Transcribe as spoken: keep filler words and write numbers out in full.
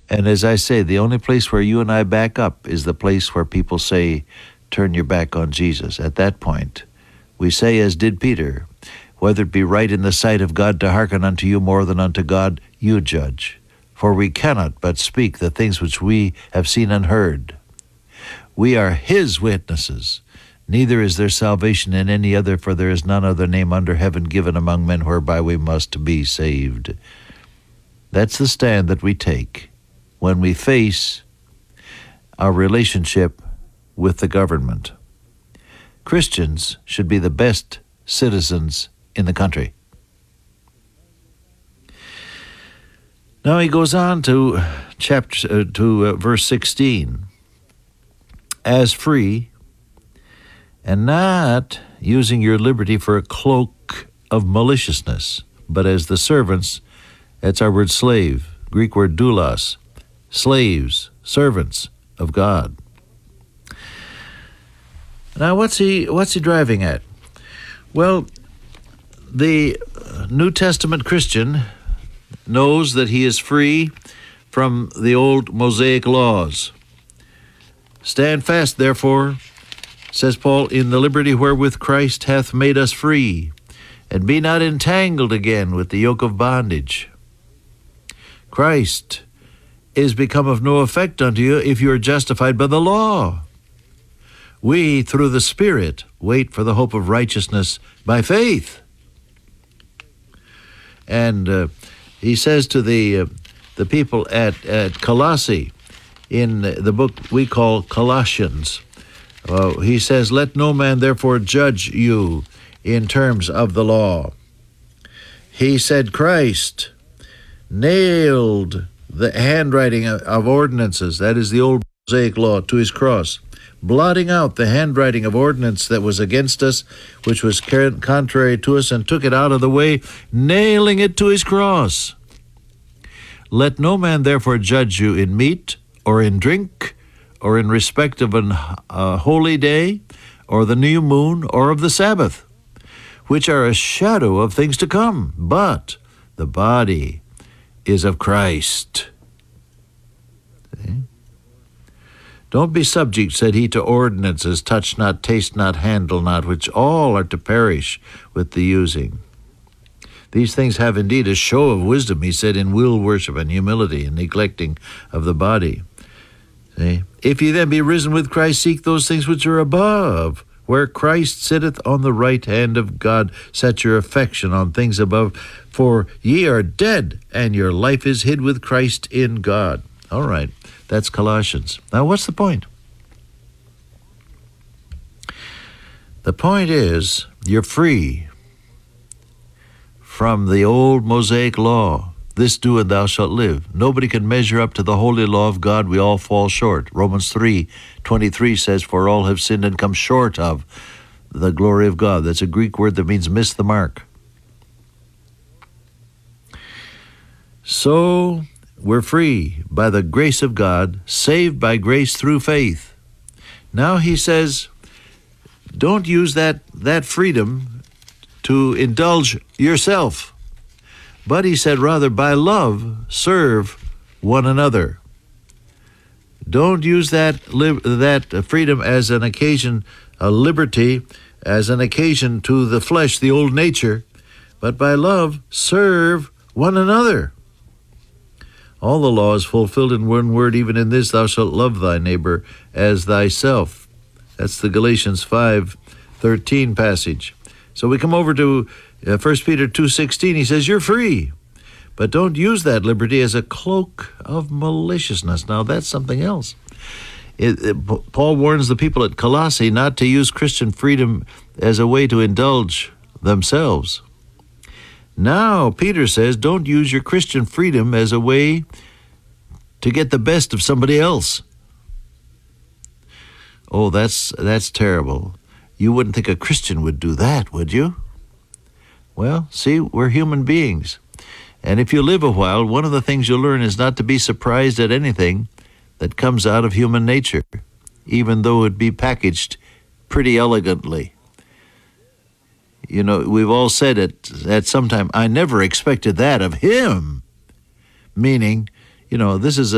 And as I say, the only place where you and I back up is the place where people say, turn your back on Jesus. At that point, we say, as did Peter, whether it be right in the sight of God to hearken unto you more than unto God, you judge. For we cannot but speak the things which we have seen and heard. We are his witnesses. Neither is there salvation in any other, for there is none other name under heaven given among men whereby we must be saved. That's the stand that we take when we face our relationship with the government. Christians should be the best citizens in the country. Now he goes on to chapter uh, to uh, verse sixteen. As free, and not using your liberty for a cloak of maliciousness, but as the servants, that's our word slave, Greek word doulos, slaves, servants of God. Now what's he what's he driving at? Well, the New Testament Christian knows that he is free from the old Mosaic laws. Stand fast, therefore, says Paul, in the liberty wherewith Christ hath made us free, and be not entangled again with the yoke of bondage. Christ is become of no effect unto you if you are justified by the law. We, through the Spirit, wait for the hope of righteousness by faith. And uh, he says to the uh, the people at, at Colossae, in the book we call Colossians, uh, he says, let no man therefore judge you in terms of the law. He said Christ nailed the handwriting of ordinances, that is the old Mosaic law, to his cross, blotting out the handwriting of ordinance that was against us, which was contrary to us, and took it out of the way, nailing it to his cross. Let no man therefore judge you in meat, or in drink, or in respect of an uh, holy day, or the new moon, or of the Sabbath, which are a shadow of things to come, but the body is of Christ. See? Don't be subject, said he, to ordinances, touch not, taste not, handle not, which all are to perish with the using. These things have indeed a show of wisdom, he said, in will worship and humility and neglecting of the body. See? If ye then be risen with Christ, seek those things which are above, where Christ sitteth on the right hand of God. Set your affection on things above, for ye are dead, and your life is hid with Christ in God. All right, that's Colossians. Now, what's the point? The point is, you're free from the old Mosaic law. This do and thou shalt live. Nobody can measure up to the holy law of God. We all fall short. Romans three twenty-three says, for all have sinned and come short of the glory of God. That's a Greek word that means miss the mark. So we're free by the grace of God, saved by grace through faith. Now he says, don't use that, that freedom to indulge yourself. But he said, rather, by love, serve one another. Don't use that li- that freedom as an occasion, a liberty, as an occasion to the flesh, the old nature, but by love, serve one another. All the law is fulfilled in one word, even in this, thou shalt love thy neighbor as thyself. That's the Galatians five thirteen passage. So we come over to Uh, First Peter two sixteen, he says, you're free, but don't use that liberty as a cloak of maliciousness. Now, that's something else. It, it, Paul warns the people at Colossae not to use Christian freedom as a way to indulge themselves. Now, Peter says, don't use your Christian freedom as a way to get the best of somebody else. Oh, that's that's terrible. You wouldn't think a Christian would do that, would you? Well, see, we're human beings. And if you live a while, one of the things you'll learn is not to be surprised at anything that comes out of human nature, even though it be packaged pretty elegantly. You know, we've all said it at some time, I never expected that of him. Meaning, you know, this is a